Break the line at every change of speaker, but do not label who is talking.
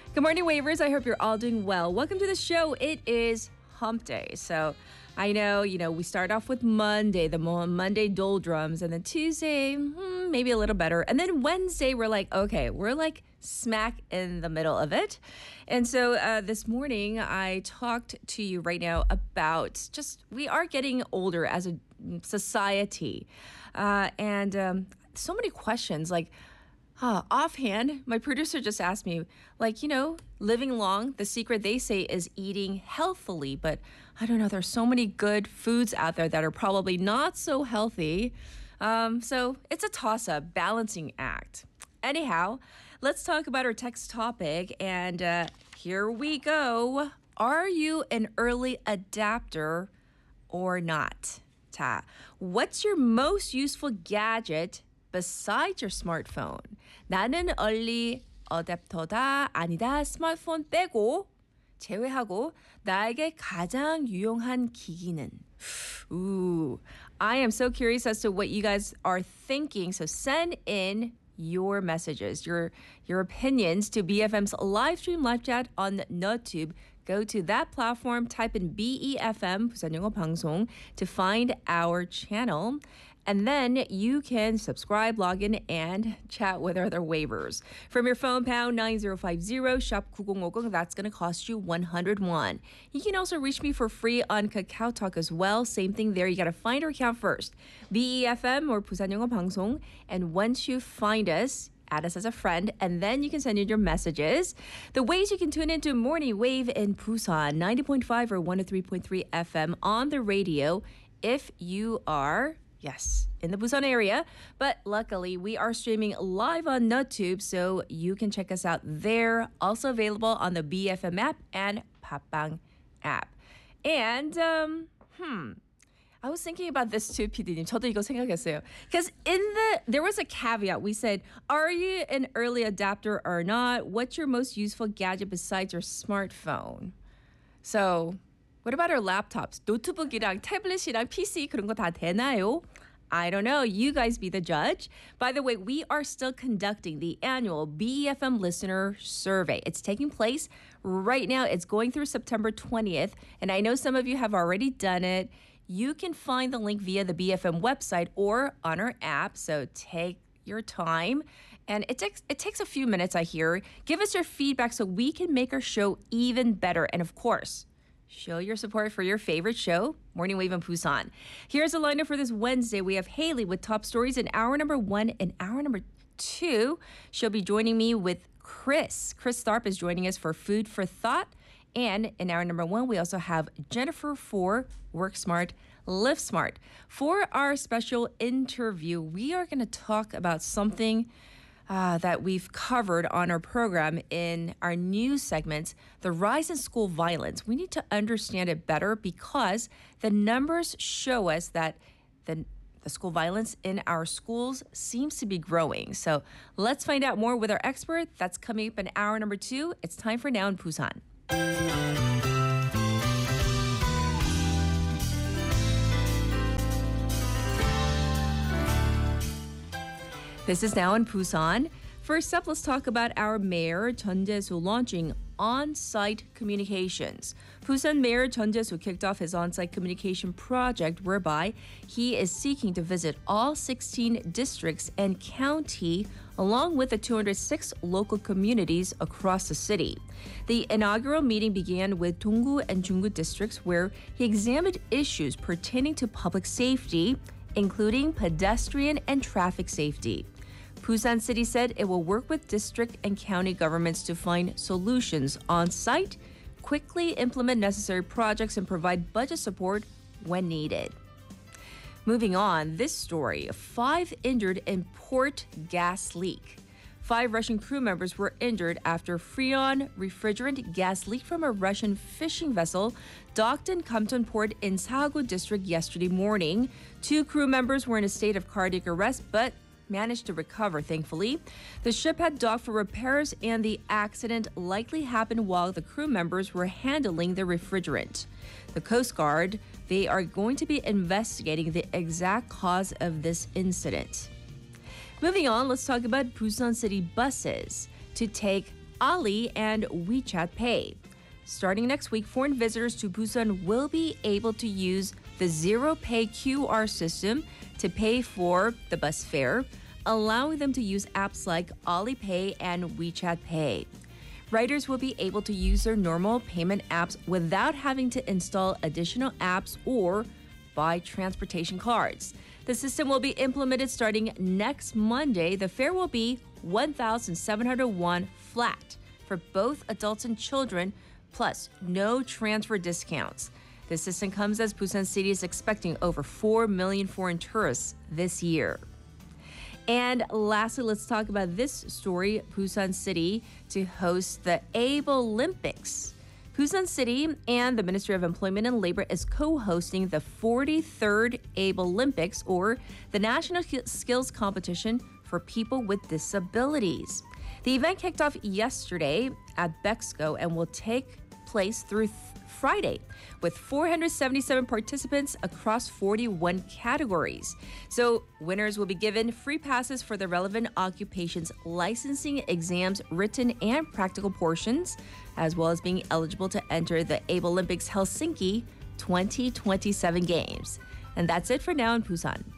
Good morning, Wavers. I hope you're all doing well. Welcome to the show. It is Hump Day. So I know, we start off with Monday, the Monday doldrums, and then Tuesday, maybe a little better. And then Wednesday, we're like smack in the middle of it. And so this morning, I talked to you right now about we are getting older as a society. And so many questions offhand, my producer just asked me, living long, the secret they say is eating healthily. But I don't know, there's so many good foods out there that are probably not so healthy. So it's a toss-up, balancing act. Anyhow, let's talk about our text topic. And here we go. Are you an early adapter or not? 자, what's your most useful gadget besides your smartphone? 나는 early adapter다 아니다. 스마트폰 빼고 제외하고 나에게 가장 유용한 기기는. Ooh, I am so curious as to what you guys are thinking. So send in your messages, your opinions to BFM's live stream live chat on NoTube. Go to that platform, type in BEFM, 부산 영어 방송, to find our channel. And then you can subscribe, log in, and chat with other waivers. From your phone, pound 9050, shop 9050, that's going to cost you 101. You can also reach me for free on Kakao Talk as well. Same thing there. You got to find our account first. BEFM or 부산 영어 방송. And once you find us, add us as a friend, and then you can send in your messages. The ways you can tune into Morning Wave in Busan, 90.5 or 103.3 FM on the radio if you are... Yes, in the Busan area. But luckily, we are streaming live on NoTube, so you can check us out there. Also available on the BFM app and Papang app. And, I was thinking about this too, PD님. 저도 이거 생각했어요. Because there was a caveat. We said, are you an early adapter or not? What's your most useful gadget besides your smartphone? So... what about our laptops? 노트북이랑 태블릿이랑 PC 그런 거 다 되나요? I don't know. You guys be the judge. By the way, we are still conducting the annual BEFM listener survey. It's taking place right now. It's going through September 20th. And I know some of you have already done it. You can find the link via the BFM website or on our app. So take your time. And it takes a few minutes, I hear. Give us your feedback so we can make our show even better. And of course, show your support for your favorite show, Morning Wave in Busan. Here's a lineup for this Wednesday. We have Haley with top stories in hour number 1 and hour number 2. She'll be joining me with Chris. Chris Tharp is joining us for Food for Thought. And in hour number 1, we also have Jennifer for Work Smart, Live Smart. For our special interview, we are going to talk about something that we've covered on our program in our news segments, the rise in school violence. We need to understand it better because the numbers show us that the school violence in our schools seems to be growing. So let's find out more with our expert. That's coming up in hour number 2. It's time for Now in Busan. This is Now in Busan. First up, let's talk about our mayor, Chun Jae-soo, launching on-site communications. Busan Mayor Chun Jae-soo kicked off his on-site communication project whereby he is seeking to visit all 16 districts and county along with the 206 local communities across the city. The inaugural meeting began with Donggu and Junggu districts where he examined issues pertaining to public safety, including pedestrian and traffic safety. Busan City said it will work with district and county governments to find solutions on site, quickly implement necessary projects, and provide budget support when needed. Moving on, this story, 5 injured in port gas leak. 5 Russian crew members were injured after Freon refrigerant gas leaked from a Russian fishing vessel docked in Kamton Port in Sahagu district yesterday morning. 2 crew members were in a state of cardiac arrest, but managed to recover, thankfully. The ship had docked for repairs, and the accident likely happened while the crew members were handling the refrigerant. The Coast Guard, they are going to be investigating the exact cause of this incident. Moving on, let's talk about Busan City buses. To take Ali and WeChat Pay. Starting next week, foreign visitors to Busan will be able to use the Zero Pay QR system to pay for the bus fare, allowing them to use apps like Alipay and WeChat Pay. Riders will be able to use their normal payment apps without having to install additional apps or buy transportation cards. The system will be implemented starting next Monday. The fare will be 1,701 flat for both adults and children, plus no transfer discounts. The system comes as Busan City is expecting over 4 million foreign tourists this year. And lastly, let's talk about this story. Busan City to host the ABE Olympics. Busan City and the Ministry of Employment and Labor is co-hosting the 43rd ABE Olympics, or the National Skills Competition for People with Disabilities. The event kicked off yesterday at Bexco and will take place through Friday, with 477 participants across 41 categories. So winners will be given free passes for the relevant occupations licensing exams, written and practical portions, as well as being eligible to enter the ABE Olympics Helsinki 2027 Games. And that's it for now in Busan.